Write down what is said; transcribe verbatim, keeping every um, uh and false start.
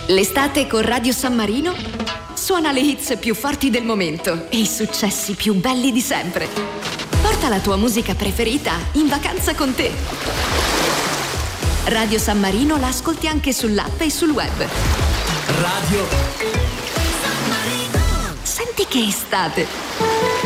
L'estate con Radio San Marino suona le hits più forti del momento e i successi più belli di sempre. Porta la tua musica preferita in vacanza con te. Radio San Marino la ascolti anche sull'app e sul web. Radio San Marino. Senti che estate!